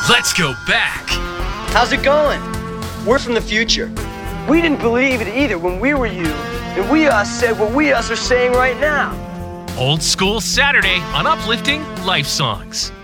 Let's go back. How's it going? We're from the future. We didn't believe it either when we were you. And we us said what we us are saying right now. Old School Saturday on Uplifting Life Songs.